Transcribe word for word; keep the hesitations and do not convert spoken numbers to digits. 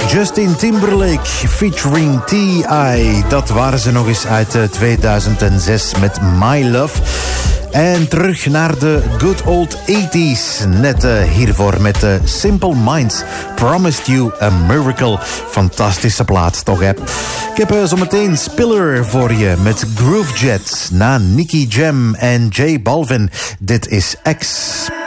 Justin Timberlake featuring T I. Dat waren ze nog eens uit tweeduizend zes met My Love. En terug naar de good old eighties. Net uh, hiervoor met uh, Simple Minds. Promised You a Miracle. Fantastische plaat toch, hè? Ik heb uh, zometeen Spiller voor je met Groove Jet. Na Nicky Jam en J Balvin. Dit is X.